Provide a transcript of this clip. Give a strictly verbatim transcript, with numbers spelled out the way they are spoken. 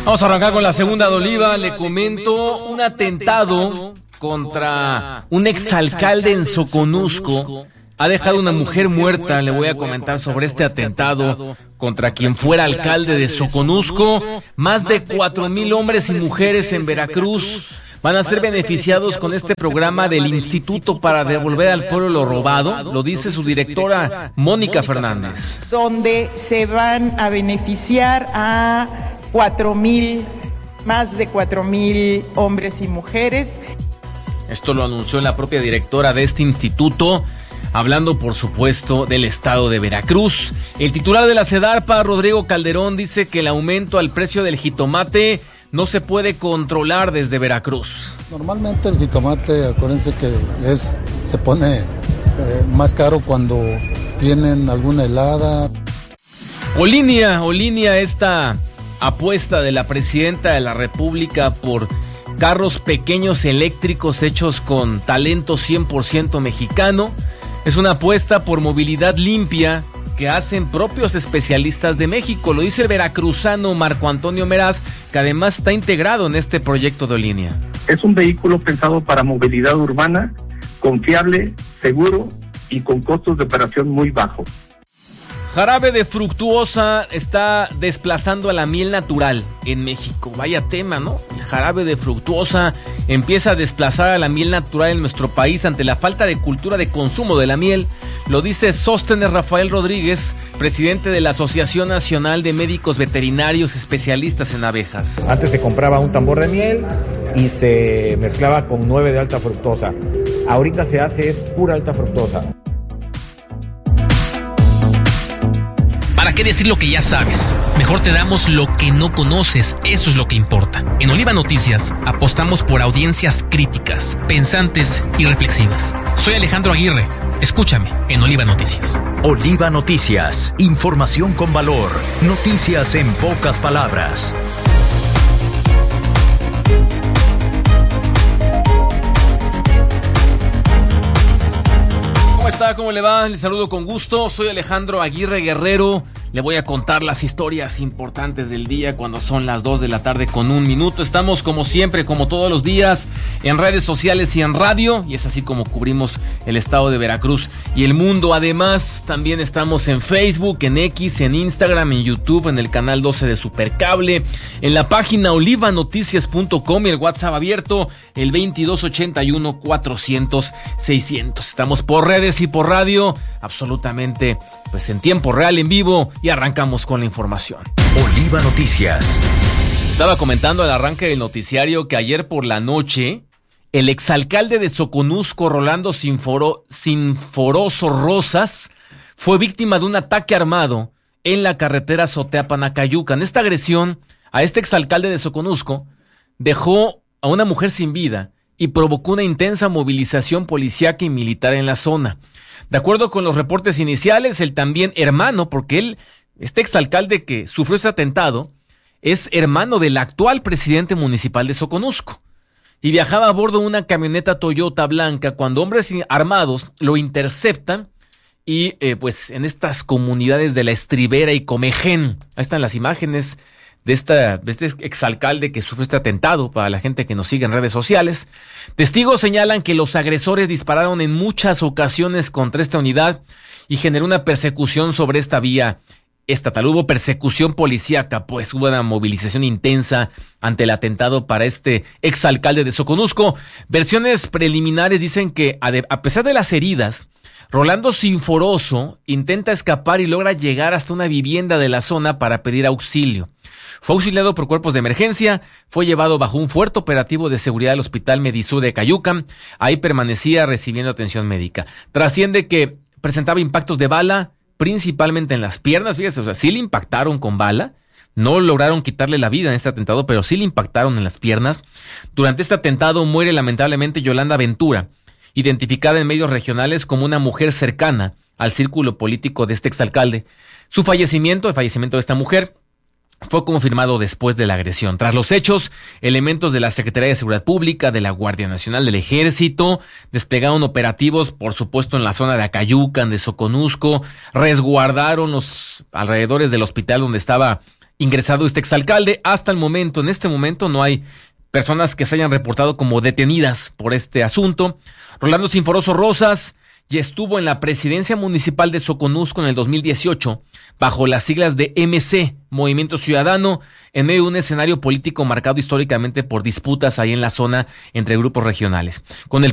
Vamos a arrancar con la segunda de Oliva. Le comento un atentado contra un exalcalde en Soconusco. Ha dejado una mujer muerta. Le voy a comentar sobre este atentado contra quien fuera alcalde de Soconusco. Más de cuatro mil hombres y mujeres en Veracruz van a ser beneficiados con este programa del Instituto para Devolver al Pueblo lo Robado. Lo dice su directora, Mónica Fernández. Donde se van a beneficiar a cuatro mil, más de cuatro mil hombres y mujeres. Esto lo anunció la propia directora de este instituto, hablando por supuesto del estado de Veracruz. El titular de la SEDARPA, Rodrigo Calderón, dice que el aumento al precio del jitomate no se puede controlar desde Veracruz. Normalmente el jitomate, acuérdense que es se pone eh, más caro cuando tienen alguna helada. Olinia, Olinia, esta apuesta de la presidenta de la República por carros pequeños eléctricos hechos con talento cien por ciento mexicano. Es una apuesta por movilidad limpia que hacen propios especialistas de México. Lo dice el veracruzano Marco Antonio Meraz, que además está integrado en este proyecto de Olinia. Es un vehículo pensado para movilidad urbana, confiable, seguro y con costos de operación muy bajos. Jarabe de fructuosa está desplazando a la miel natural en México. Vaya tema, ¿no? El jarabe de fructuosa empieza a desplazar a la miel natural en nuestro país ante la falta de cultura de consumo de la miel. Lo dice Sóstenes Rafael Rodríguez, presidente de la Asociación Nacional de Médicos Veterinarios Especialistas en Abejas. Antes se compraba un tambor de miel y se mezclaba con nueve de alta fructosa. Ahorita se hace es pura alta fructosa. ¿Para qué decir lo que ya sabes? Mejor te damos lo que no conoces, eso es lo que importa. En Oliva Noticias apostamos por audiencias críticas, pensantes y reflexivas. Soy Alejandro Aguirre, escúchame en Oliva Noticias. Oliva Noticias, información con valor, noticias en pocas palabras. ¿Cómo está? ¿Cómo le va? Les saludo con gusto. Soy Alejandro Aguirre Guerrero. Le voy a contar las historias importantes del día cuando son las dos de la tarde con un minuto. Estamos como siempre, como todos los días, en redes sociales y en radio. Y es así como cubrimos el estado de Veracruz y el mundo. Además, también estamos en Facebook, en X, en Instagram, en YouTube, en el canal doce de Supercable, en la página oliva noticias punto com y el WhatsApp abierto, el veintidós ochenta y uno cuatrocientos seiscientos. Estamos por redes y por radio, absolutamente pues en tiempo real, en vivo, y arrancamos con la información. Oliva Noticias. Estaba comentando al arranque del noticiario que ayer por la noche el exalcalde de Soconusco, Rolando Sinforo, Sinforoso Rosas, fue víctima de un ataque armado en la carretera Soteapan-Acayucan. Esta agresión a este exalcalde de Soconusco dejó a una mujer sin vida y provocó una intensa movilización policíaca y militar en la zona. De acuerdo con los reportes iniciales, el también hermano, porque él, este exalcalde que sufrió este atentado, es hermano del actual presidente municipal de Soconusco y viajaba a bordo de una camioneta Toyota blanca cuando hombres armados lo interceptan y eh, pues en estas comunidades de La Estribera y Comején, ahí están las imágenes de, esta, de este exalcalde que sufrió este atentado para la gente que nos sigue en redes sociales. Testigos señalan que los agresores dispararon en muchas ocasiones contra esta unidad y generó una persecución sobre esta vía estatal. Hubo persecución policíaca, pues hubo una movilización intensa ante el atentado para este exalcalde de Soconusco. Versiones preliminares dicen que a, de, a pesar de las heridas, Rolando Sinforoso intenta escapar y logra llegar hasta una vivienda de la zona para pedir auxilio. Fue auxiliado por cuerpos de emergencia, fue llevado bajo un fuerte operativo de seguridad al Hospital Medisur de Acayucan. Ahí permanecía recibiendo atención médica. Trasciende que presentaba impactos de bala, principalmente en las piernas. Fíjese, o sea, sí le impactaron con bala. No lograron quitarle la vida en este atentado, pero sí le impactaron en las piernas. Durante este atentado muere lamentablemente Yolanda Ventura, identificada en medios regionales como una mujer cercana al círculo político de este exalcalde. Su fallecimiento, el fallecimiento de esta mujer, fue confirmado después de la agresión. Tras los hechos, elementos de la Secretaría de Seguridad Pública, de la Guardia Nacional, del Ejército, desplegaron operativos, por supuesto, en la zona de Acayucan, de Soconusco, resguardaron los alrededores del hospital donde estaba ingresado este exalcalde. Hasta el momento, en este momento, no hay personas que se hayan reportado como detenidas por este asunto. Rolando Sinforoso Rosas ya estuvo en la presidencia municipal de Soconusco en el dos mil dieciocho, bajo las siglas de M C, Movimiento Ciudadano, en medio de un escenario político marcado históricamente por disputas ahí en la zona entre grupos regionales. Con el